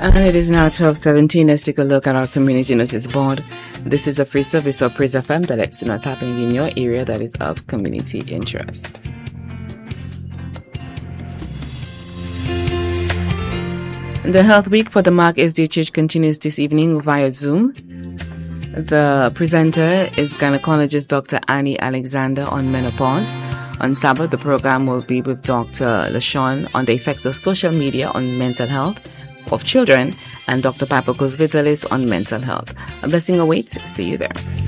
And it is now 12:17. Let's take a look at our community notice board. This is a free service of Praise FM that lets you know what's happening in your area that is of community interest. The Health Week for the Mark SDHH continues this evening via Zoom. The presenter is gynecologist Dr. Annie Alexander on menopause. On Sabbath, the program will be with Dr. LaShawn on the effects of social media on mental health of children, and Dr. Papakos Vitalis on mental health. A blessing awaits. See you there.